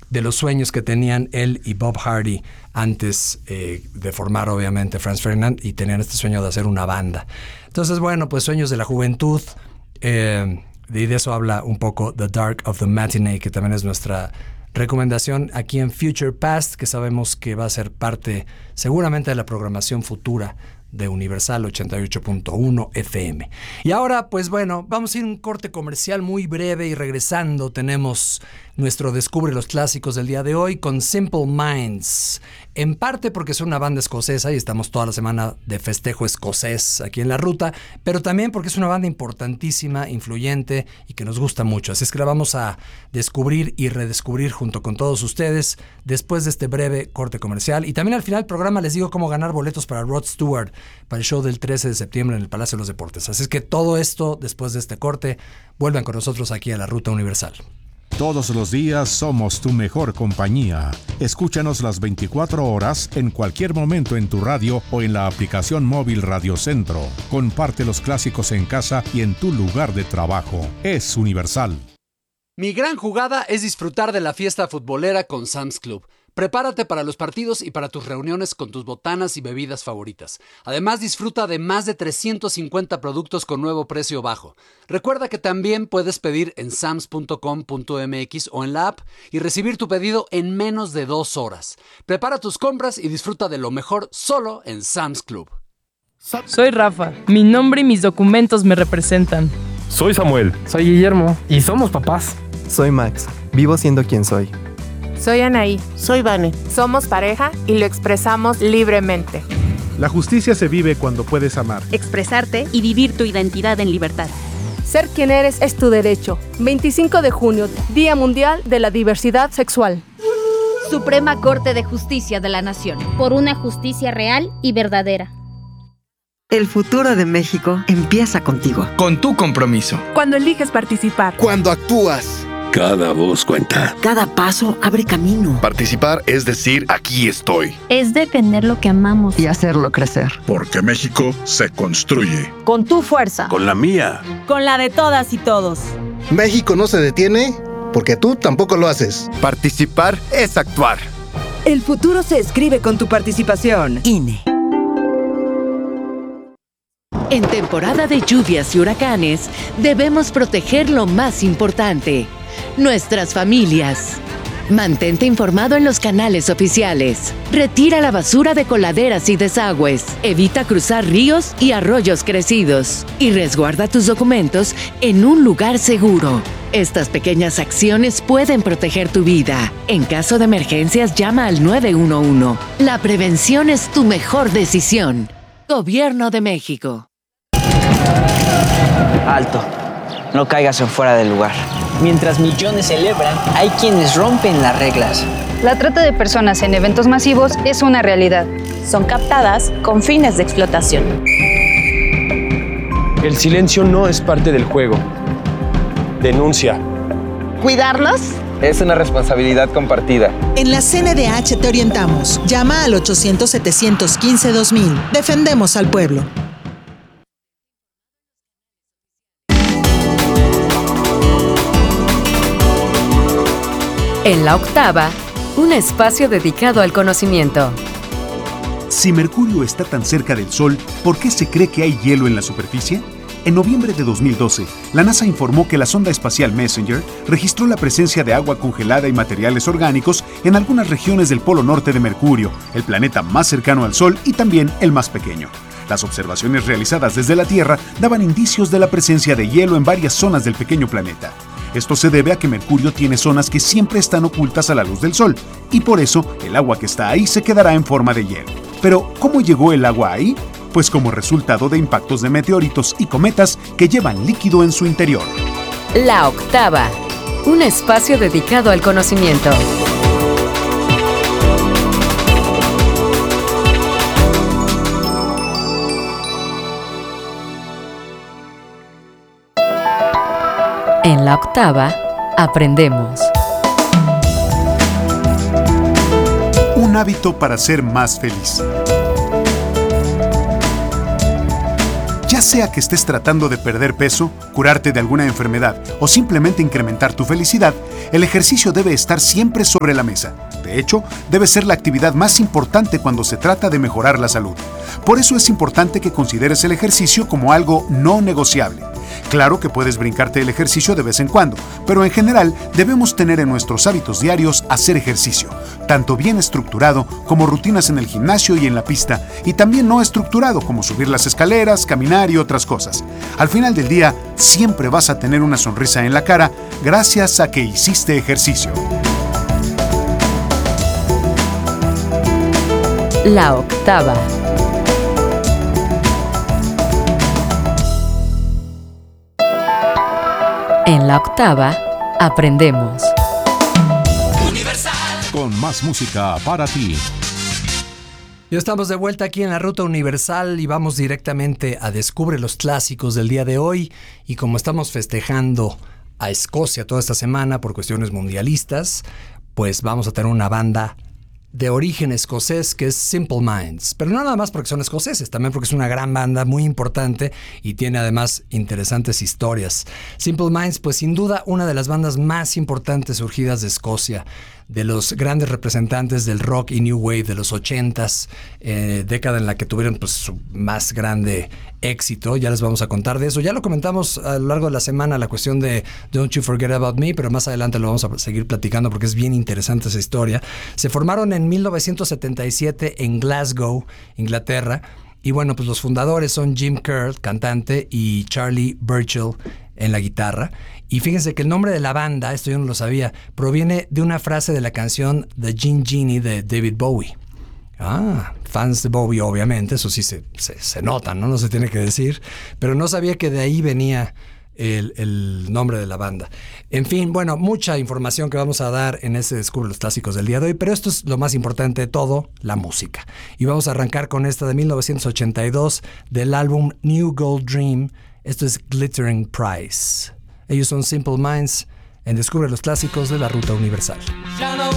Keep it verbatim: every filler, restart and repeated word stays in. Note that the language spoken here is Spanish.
de los sueños que tenían él y Bob Hardy antes eh, de formar obviamente Franz Ferdinand, y tenían este sueño de hacer una banda. Entonces, bueno, pues sueños de la juventud, eh, y de eso habla un poco The Dark of the Matinee, que también es nuestra recomendación aquí en Future Past, que sabemos que va a ser parte seguramente de la programación futura de Universal ochenta y ocho punto uno F M. Y ahora, pues bueno, vamos a ir a un corte comercial muy breve, y regresando tenemos nuestro Descubre los Clásicos del día de hoy con Simple Minds. En parte porque es una banda escocesa y estamos toda la semana de festejo escocés aquí en La Ruta, pero también porque es una banda importantísima, influyente y que nos gusta mucho. Así es que la vamos a descubrir y redescubrir junto con todos ustedes después de este breve corte comercial. Y también al final del programa les digo cómo ganar boletos para Rod Stewart, para el show del trece de septiembre en el Palacio de los Deportes. Así es que todo esto, después de este corte, vuelvan con nosotros aquí a La Ruta Universal. Todos los días somos tu mejor compañía. Escúchanos las veinticuatro horas en cualquier momento en tu radio o en la aplicación móvil Radio Centro. Comparte los clásicos en casa y en tu lugar de trabajo. Es Universal. Mi gran jugada es disfrutar de la fiesta futbolera con Sam's Club. Prepárate para los partidos y para tus reuniones con tus botanas y bebidas favoritas. Además, disfruta de más de trescientos cincuenta productos con nuevo precio bajo. Recuerda que también puedes pedir en sams punto com punto m x o en la app y recibir tu pedido en menos de dos horas. Prepara tus compras y disfruta de lo mejor solo en Sam's Club. Soy Rafa. Mi nombre y mis documentos me representan. Soy Samuel. Soy Guillermo. Y somos papás. Soy Max. Vivo siendo quien soy. Soy Anaí. Soy Vane. Somos pareja y lo expresamos libremente. La justicia se vive cuando puedes amar, expresarte y vivir tu identidad en libertad. Ser quien eres es tu derecho. veinticinco de junio, Día Mundial de la Diversidad Sexual. Suprema Corte de Justicia de la Nación. Por una justicia real y verdadera. El futuro de México empieza contigo. Con tu compromiso. Cuando eliges participar. Cuando actúas. Cada voz cuenta. Cada paso abre camino. Participar es decir, aquí estoy. Es defender lo que amamos. Y hacerlo crecer. Porque México se construye. Con tu fuerza. Con la mía. Con la de todas y todos. México no se detiene porque tú tampoco lo haces. Participar es actuar. El futuro se escribe con tu participación. I N E. En temporada de lluvias y huracanes, debemos proteger lo más importante: nuestras familias. Mantente informado en los canales oficiales. Retira la basura de coladeras y desagües. Evita cruzar ríos y arroyos crecidos. Y resguarda tus documentos en un lugar seguro. Estas pequeñas acciones pueden proteger tu vida. En caso de emergencias, llama al nueve uno uno. La prevención es tu mejor decisión. Gobierno de México. Alto. No caigas en fuera del lugar. Mientras millones celebran, hay quienes rompen las reglas. La trata de personas en eventos masivos es una realidad. Son captadas con fines de explotación. El silencio no es parte del juego. Denuncia. ¿Cuidarlos? Es una responsabilidad compartida. En la C N D H te orientamos. Llama al ochocientos, setecientos quince, dos mil. Defendemos al pueblo. En la octava, un espacio dedicado al conocimiento. Si Mercurio está tan cerca del Sol, ¿por qué se cree que hay hielo en la superficie? En noviembre de dos mil doce, la NASA informó que la sonda espacial Messenger registró la presencia de agua congelada y materiales orgánicos en algunas regiones del Polo Norte de Mercurio, el planeta más cercano al Sol y también el más pequeño. Las observaciones realizadas desde la Tierra daban indicios de la presencia de hielo en varias zonas del pequeño planeta. Esto se debe a que Mercurio tiene zonas que siempre están ocultas a la luz del Sol, y por eso el agua que está ahí se quedará en forma de hielo. Pero, ¿cómo llegó el agua ahí? Pues como resultado de impactos de meteoritos y cometas que llevan líquido en su interior. La octava, un espacio dedicado al conocimiento. En la octava, aprendemos. Un hábito para ser más feliz. Ya Ya sea que estés tratando de perder peso, curarte de alguna enfermedad o simplemente incrementar tu felicidad, el ejercicio debe estar siempre sobre la mesa. De hecho, debe ser la actividad más importante cuando se trata de mejorar la salud. Por eso es importante que consideres el ejercicio como algo no negociable. Claro que puedes brincarte el ejercicio de vez en cuando, pero en general debemos tener en nuestros hábitos diarios hacer ejercicio, tanto bien estructurado como rutinas en el gimnasio y en la pista, y también no estructurado como subir las escaleras, caminar y otras cosas. Al final del día, siempre vas a tener una sonrisa en la cara gracias a que hiciste ejercicio. La octava. En la octava, aprendemos. Con más música para ti. Ya estamos de vuelta aquí en la Ruta Universal y vamos directamente a Descubre los Clásicos del día de hoy. Y como estamos festejando a Escocia toda esta semana por cuestiones mundialistas, pues vamos a tener una banda de origen escocés que es Simple Minds, pero no nada más porque son escoceses, también porque es una gran banda muy importante y tiene además interesantes historias. Simple Minds, pues sin duda una de las bandas más importantes surgidas de Escocia, de los grandes representantes del rock y new wave de los ochentas, eh, década en la que tuvieron pues su más grande éxito. Ya les vamos a contar de eso. Ya lo comentamos a lo largo de la semana, la cuestión de Don't You Forget About Me, pero más adelante lo vamos a seguir platicando porque es bien interesante esa historia. Se formaron en mil novecientos setenta y siete en Glasgow, Inglaterra. Y bueno, pues los fundadores son Jim Kerr, cantante, y Charlie Burchill en la guitarra. Y fíjense que el nombre de la banda, esto yo no lo sabía, proviene de una frase de la canción The Gin Genie de David Bowie. Ah, fans de Bowie, obviamente, eso sí se, se, se nota, ¿no? No se tiene que decir. Pero no sabía que de ahí venía el, el nombre de la banda. En fin, bueno, mucha información que vamos a dar en ese Descubre los Clásicos del día de hoy, pero esto es lo más importante de todo, la música. Y vamos a arrancar con esta de mil novecientos ochenta y dos del álbum New Gold Dream. Esto es Glittering Prize. Ellos son Simple Minds en Descubre los Clásicos de la Ruta Universal.